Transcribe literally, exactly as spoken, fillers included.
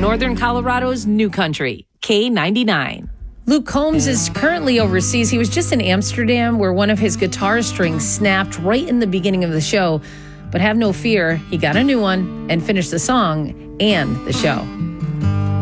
Northern Colorado's New Country, K ninety-nine. Luke Combs is currently overseas. He was just in Amsterdam where one of his guitar strings snapped right in the beginning of the show. But have no fear, he got a new one and finished the song and the show.